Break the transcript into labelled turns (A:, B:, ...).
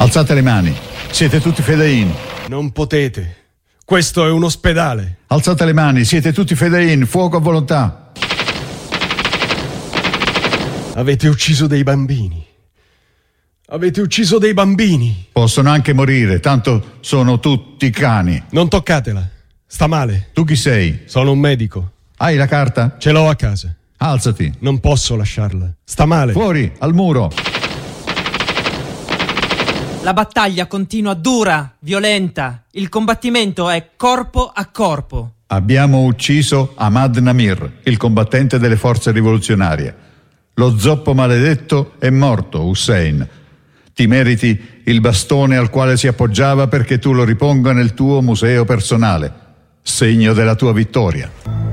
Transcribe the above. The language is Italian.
A: Alzate le mani. Siete tutti Fedayeen.
B: Non potete. Questo è un ospedale.
A: Alzate le mani. Siete tutti Fedayeen. Fuoco a volontà.
B: Avete ucciso dei bambini. Avete ucciso dei bambini.
A: Possono anche morire, tanto sono tutti cani.
B: Non toccatela. Sta male.
A: Tu chi sei?
B: Sono un medico.
A: Hai la carta?
B: Ce l'ho a casa.
A: Alzati.
B: Non posso lasciarla. Sta male.
A: Fuori, al muro.
C: La battaglia continua dura, violenta. Il combattimento è corpo a corpo.
A: Abbiamo ucciso Ahmad Namir, il combattente delle forze rivoluzionarie. Lo zoppo maledetto è morto, Hussein. Ti meriti il bastone al quale si appoggiava perché tu lo riponga nel tuo museo personale, segno della tua vittoria.